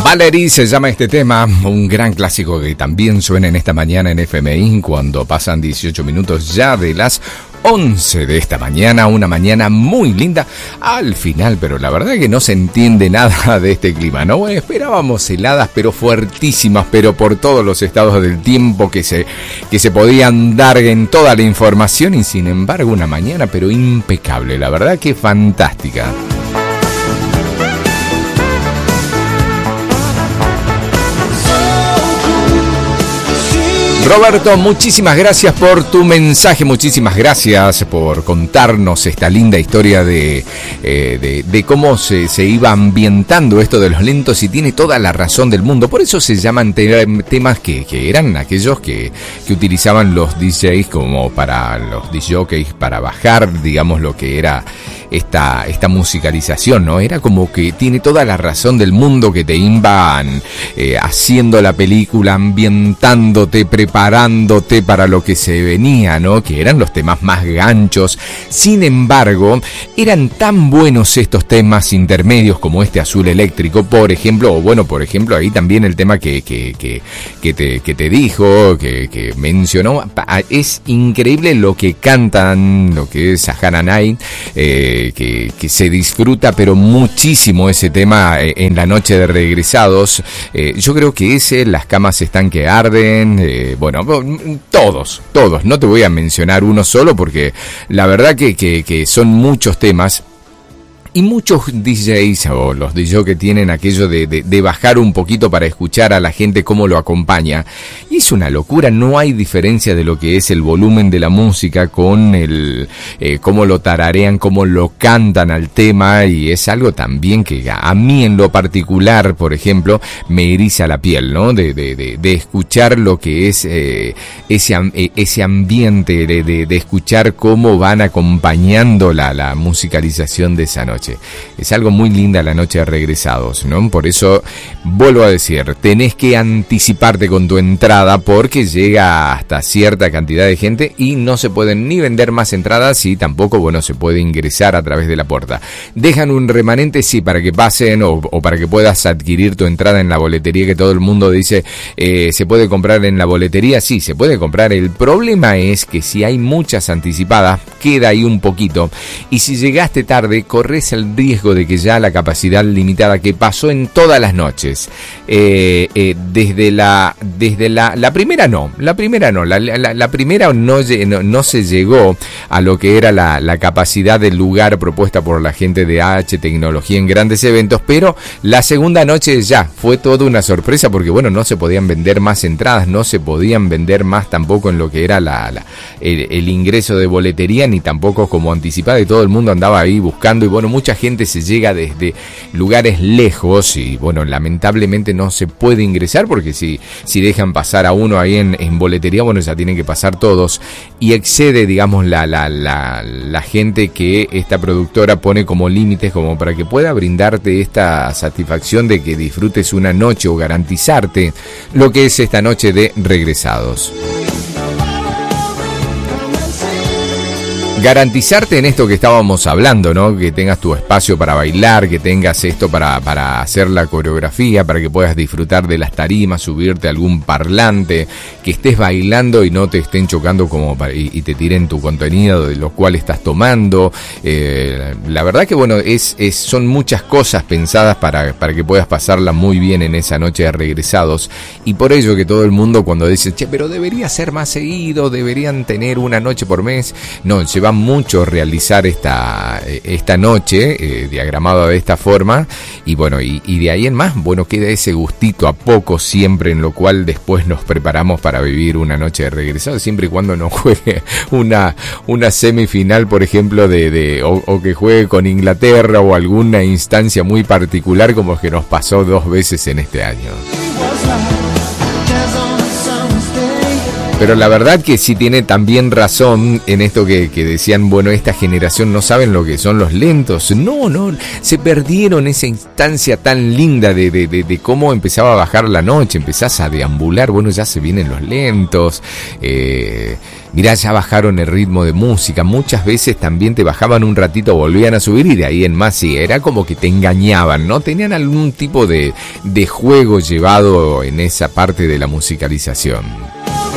Valerie se llama este tema, un gran clásico que también suena en esta mañana en FMI cuando pasan 18 minutos ya de las 11 de esta mañana, una mañana muy linda al final, pero la verdad que no se entiende nada de este clima, ¿no? Bueno, esperábamos heladas, pero fuertísimas, pero por todos los estados del tiempo que se podían dar en toda la información y sin embargo una mañana pero impecable, la verdad que fantástica. Roberto, muchísimas gracias por tu mensaje, muchísimas gracias por contarnos esta linda historia de cómo se iba ambientando esto de los lentos y tiene toda la razón del mundo. Por eso se llaman temas que eran aquellos que utilizaban los DJs como para los DJs para bajar, digamos, lo que era esta musicalización, ¿no? Era como que tiene toda la razón del mundo que te iban haciendo la película, ambientándote, preparándote para lo que se venía, ¿no? Que eran los temas más ganchos. Sin embargo, eran tan buenos estos temas intermedios como este Azul Eléctrico, por ejemplo, o bueno, por ejemplo, ahí también el tema que te dijo, que mencionó. Es increíble lo que cantan, lo que es Sahara Night, que se disfruta pero muchísimo ese tema en la noche de Regresados. Yo creo que Las camas están que arden, bueno, todos, no te voy a mencionar uno solo porque la verdad que son muchos temas. Y muchos DJs o los DJs que tienen aquello de bajar un poquito para escuchar a la gente cómo lo acompaña. Y es una locura, no hay diferencia de lo que es el volumen de la música con cómo lo tararean, cómo lo cantan al tema. Y es algo también que a mí en lo particular, por ejemplo, me eriza la piel, ¿no? De escuchar lo que es ese ambiente, de escuchar cómo van acompañando la musicalización de esa noche. Es algo muy linda la noche de Regresados, ¿no? Por eso, vuelvo a decir, tenés que anticiparte con tu entrada porque llega hasta cierta cantidad de gente y no se pueden ni vender más entradas y tampoco, bueno, se puede ingresar a través de la puerta. Dejan un remanente, sí, para que pasen o para que puedas adquirir tu entrada en la boletería, que todo el mundo dice, ¿se puede comprar en la boletería? Sí, se puede comprar. El problema es que si hay muchas anticipadas, queda ahí un poquito. Y si llegaste tarde, corres el riesgo de que ya la capacidad limitada que pasó en todas las noches, desde la primera la primera no se llegó a lo que era la capacidad del lugar propuesta por la gente de AH Tecnología en grandes eventos, pero la segunda noche ya fue toda una sorpresa porque bueno, no se podían vender más entradas, no se podían vender más tampoco en lo que era el ingreso de boletería, ni tampoco como anticipada, y todo el mundo andaba ahí buscando y bueno, mucha gente se llega desde lugares lejos y bueno, lamentablemente no se puede ingresar porque si dejan pasar a uno ahí en boletería, bueno, ya tienen que pasar todos y excede, digamos, la gente que esta productora pone como límites como para que pueda brindarte esta satisfacción de que disfrutes una noche o garantizarte lo que es esta noche de Regresados. Garantizarte en esto que estábamos hablando, ¿no? Que tengas tu espacio para bailar, que tengas esto para hacer la coreografía, para que puedas disfrutar de las tarimas, subirte a algún parlante, que estés bailando y no te estén chocando y te tiren tu contenido de lo cual estás tomando. La verdad que bueno, son muchas cosas pensadas para que puedas pasarla muy bien en esa noche de Regresados. Y por ello que todo el mundo cuando dice, che, pero debería ser más seguido, deberían tener una noche por mes. No, lleva mucho realizar esta noche, diagramado de esta forma, y bueno, y de ahí en más, bueno, queda ese gustito a poco siempre, en lo cual después nos preparamos para vivir una noche de Regresado, siempre y cuando no juegue una semifinal, por ejemplo, o que juegue con Inglaterra o alguna instancia muy particular como que nos pasó 2 veces en este año. Pero la verdad que sí tiene también razón en esto que decían, bueno, esta generación no saben lo que son los lentos. No, se perdieron esa instancia tan linda de cómo empezaba a bajar la noche, empezás a deambular, bueno, ya se vienen los lentos, mirá, ya bajaron el ritmo de música, muchas veces también te bajaban un ratito, volvían a subir y de ahí en más, sí, era como que te engañaban, ¿no? Tenían algún tipo de juego llevado en esa parte de la musicalización.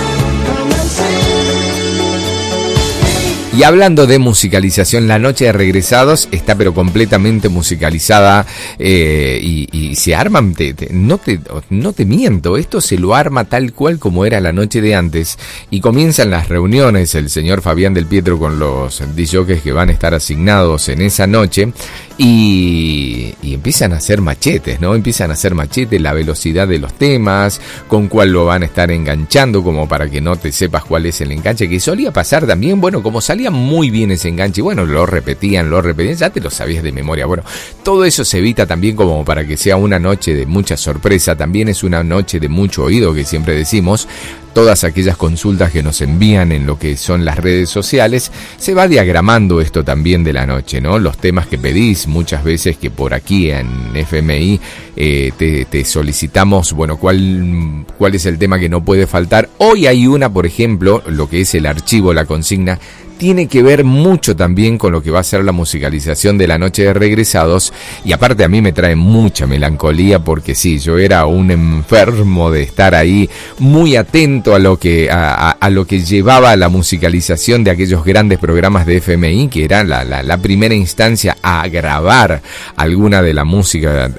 Y hablando de musicalización, la noche de Regresados está pero completamente musicalizada y se arman, no te miento, esto se lo arma tal cual como era la noche de antes y comienzan las reuniones, el señor Fabián del Pietro con los discjockeys que van a estar asignados en esa noche y empiezan a hacer machetes, ¿no? Empiezan a hacer machetes, la velocidad de los temas, con cuál lo van a estar enganchando como para que no te sepas cuál es el enganche, que solía pasar también, bueno, como salía muy bien ese enganche, bueno, lo repetían, ya te lo sabías de memoria, bueno, todo eso se evita también como para que sea una noche de mucha sorpresa, también es una noche de mucho oído que siempre decimos, todas aquellas consultas que nos envían en lo que son las redes sociales, se va diagramando esto también de la noche, ¿no? Los temas que pedís, muchas veces que por aquí en FMI te solicitamos, bueno, cuál es el tema que no puede faltar. Hoy hay una, por ejemplo, lo que es el archivo, la consigna, tiene que ver mucho también con lo que va a ser la musicalización de la noche de Regresados y aparte a mí me trae mucha melancolía porque sí, yo era un enfermo de estar ahí muy atento a lo que llevaba la musicalización de aquellos grandes programas de FMI que era la primera instancia a grabar alguna de las músicas,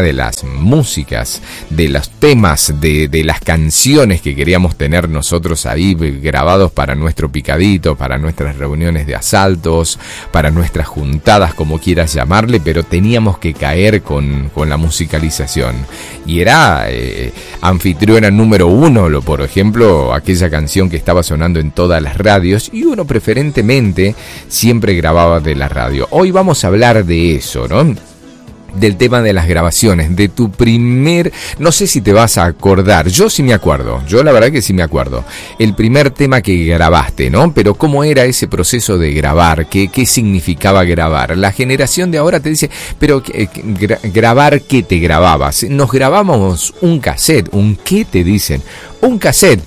de los temas, de las canciones que queríamos tener nosotros ahí grabados para nuestro picadito, para nuestras reuniones de asaltos, para nuestras juntadas, como quieras llamarle, pero teníamos que caer con la musicalización. Y era anfitriona número 1, por ejemplo, aquella canción que estaba sonando en todas las radios, y uno preferentemente siempre grababa de la radio. Hoy vamos a hablar de eso, ¿no? Del tema de las grabaciones, de tu primer, no sé si te vas a acordar, yo sí me acuerdo, yo la verdad que sí me acuerdo, el primer tema que grabaste, ¿no? Pero ¿cómo era ese proceso de grabar? ¿Qué significaba grabar? La generación de ahora te dice, pero ¿grabar qué te grababas? Nos grabamos un cassette, ¿un qué te dicen? Un cassette,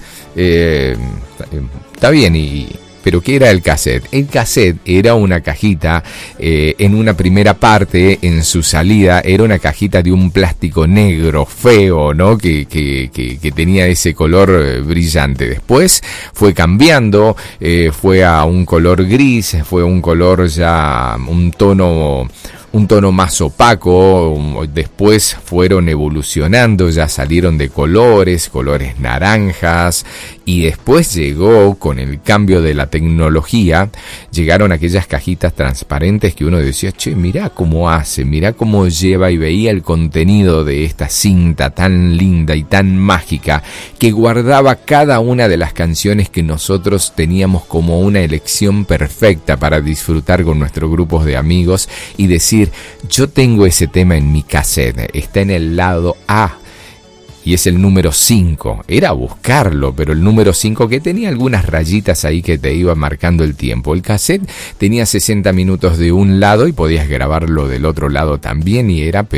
está bien, ¿pero qué era el cassette? El cassette era una cajita, en una primera parte, en su salida, era una cajita de un plástico negro, feo, ¿no? Que tenía ese color brillante. Después fue cambiando, fue a un color gris, fue un color ya, un tono más opaco, después fueron evolucionando, ya salieron de colores naranjas, y después llegó, con el cambio de la tecnología, llegaron aquellas cajitas transparentes que uno decía, che, mirá cómo hace, mirá cómo lleva, y veía el contenido de esta cinta tan linda y tan mágica, que guardaba cada una de las canciones que nosotros teníamos como una elección perfecta para disfrutar con nuestros grupos de amigos y decir, yo tengo ese tema en mi cassette, está en el lado A y es el número 5, era buscarlo, pero el número 5 que tenía algunas rayitas ahí que te iba marcando el tiempo. El cassette tenía 60 minutos de un lado y podías grabarlo del otro lado también, y era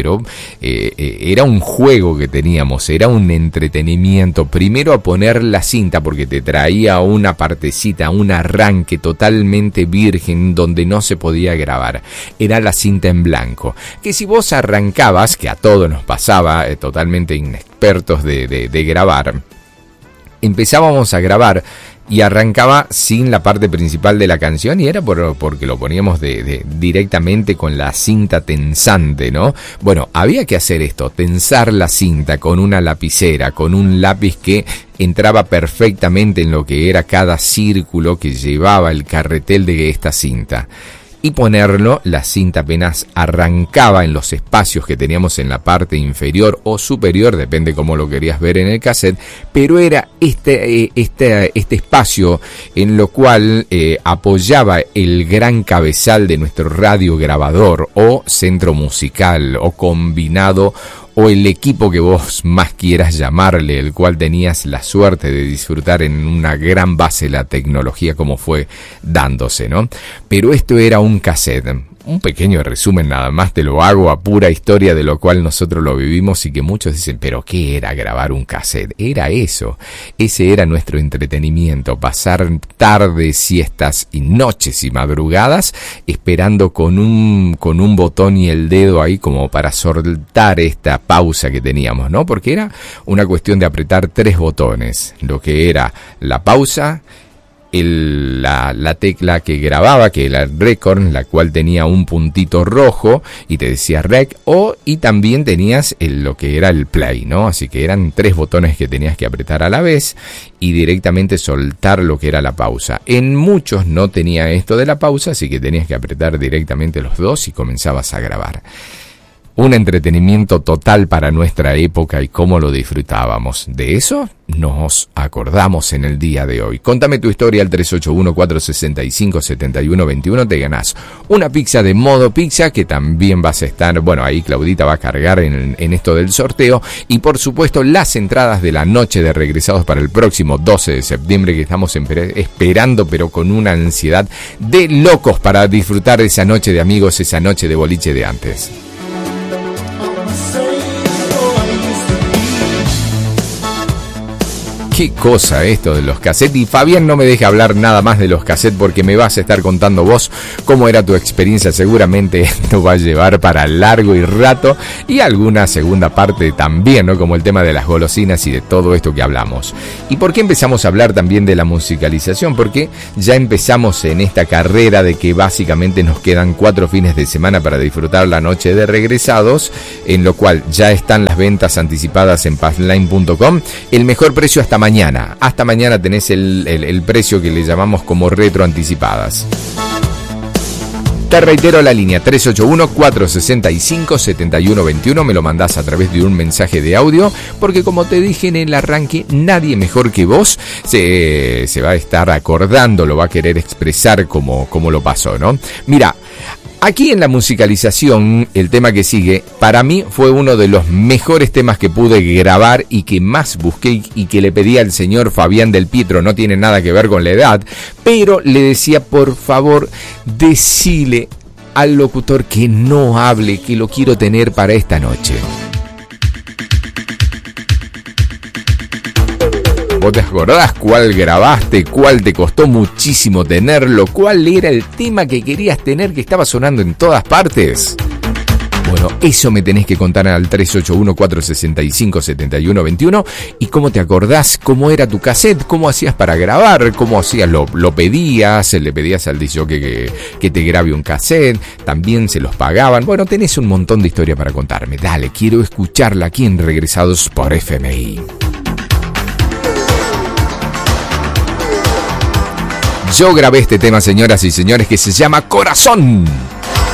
un juego que teníamos, era un entretenimiento. Primero a poner la cinta, porque te traía una partecita, un arranque totalmente virgen donde no se podía grabar, era la cinta en blanco, que si vos arrancabas, que a todos nos pasaba, totalmente inexpertos de grabar, empezábamos a grabar y arrancaba sin la parte principal de la canción, y era porque lo poníamos directamente con la cinta tensante, ¿no? Bueno, había que hacer esto, tensar la cinta con una lapicera, con un lápiz que entraba perfectamente en lo que era cada círculo que llevaba el carretel de esta cinta. Y ponerlo, la cinta apenas arrancaba en los espacios que teníamos en la parte inferior o superior, depende cómo lo querías ver en el cassette, pero era este espacio en lo cual apoyaba el gran cabezal de nuestro radiograbador o centro musical o combinado o el equipo que vos más quieras llamarle, el cual tenías la suerte de disfrutar en una gran base de la tecnología como fue dándose, ¿no? Pero esto era un cassette. Un pequeño resumen nada más, te lo hago a pura historia de lo cual nosotros lo vivimos y que muchos dicen, pero ¿qué era grabar un cassette? Era eso, ese era nuestro entretenimiento, pasar tardes, siestas y noches y madrugadas esperando con un botón y el dedo ahí como para soltar esta pausa que teníamos, ¿no? Porque era una cuestión de apretar 3 botones, lo que era la pausa, la tecla que grababa, que era el record, la cual tenía un puntito rojo y te decía rec, y también tenías lo que era el play, ¿no? Así que eran 3 botones que tenías que apretar a la vez y directamente soltar lo que era la pausa. En muchos no tenía esto de la pausa, así que tenías que apretar directamente los 2 y comenzabas a grabar. Un entretenimiento total para nuestra época y cómo lo disfrutábamos. De eso nos acordamos en el día de hoy. Contame tu historia al 381-465-7121. Te ganás una pizza de Modo Pizza, que también vas a estar, bueno, ahí Claudita va a cargar en esto del sorteo. Y por supuesto las entradas de la noche de Regresados para el próximo 12 de septiembre, que estamos esperando, pero con una ansiedad de locos para disfrutar esa noche de amigos, esa noche de boliche de antes. Qué cosa esto de los cassettes. Y Fabián no me deja hablar nada más de los cassettes porque me vas a estar contando vos cómo era tu experiencia. Seguramente esto va a llevar para largo y rato, y alguna segunda parte también, ¿no? Como el tema de las golosinas y de todo esto que hablamos. ¿Y por qué empezamos a hablar también de la musicalización? Porque ya empezamos en esta carrera de que básicamente nos quedan 4 fines de semana para disfrutar la noche de Regresados, en lo cual ya están las ventas anticipadas en passline.com. El mejor precio hasta mañana. Hasta mañana tenés el precio que le llamamos como retro anticipadas. Te reitero la línea 381-465-7121. Me lo mandás a través de un mensaje de audio, porque como te dije en el arranque, nadie mejor que vos se va a estar acordando, lo va a querer expresar como lo pasó, ¿no? Mira, aquí en la musicalización, el tema que sigue, para mí fue uno de los mejores temas que pude grabar y que más busqué y que le pedí al señor Fabián del Pietro. No tiene nada que ver con la edad, pero le decía, por favor, decile al locutor que no hable, que lo quiero tener para esta noche. ¿Vos te acordás cuál grabaste? ¿Cuál te costó muchísimo tenerlo? ¿Cuál era el tema que querías tener que estaba sonando en todas partes? Bueno, eso me tenés que contar al 381-465-7121. ¿Y cómo te acordás? ¿Cómo era tu cassette? ¿Cómo hacías para grabar? ¿Cómo hacías? ¿Lo pedías? ¿Le pedías al disc jockey que te grabe un cassette? ¿También se los pagaban? Bueno, tenés un montón de historia para contarme. Dale, quiero escucharla aquí en Regresados por FMI. Yo grabé este tema, señoras y señores, que se llama Corazón.